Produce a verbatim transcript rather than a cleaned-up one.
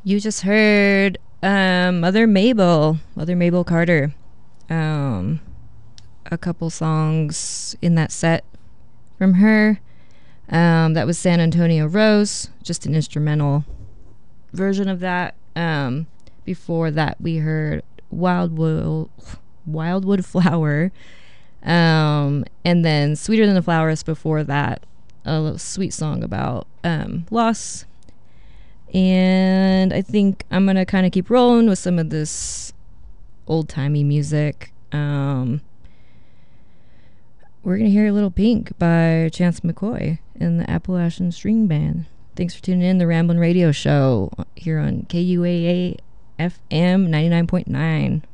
You just heard um, Mother Mabel, Mother Mabel Carter. Um, a couple songs in that set from her. Um, that was San Antonio Rose, just an instrumental version of that. Um, before that, we heard Wildwood, Wildwood Flower, um, and then Sweeter Than the Flowers before that, a little sweet song about um, loss. And I think I'm gonna kind of keep rolling with some of this old-timey music. Um, we're gonna hear a little Pink by Chance McCoy and the Appalachian String Band. Thanks for tuning in, the Ramblin' Radio Show here on K U A A F M ninety-nine point nine.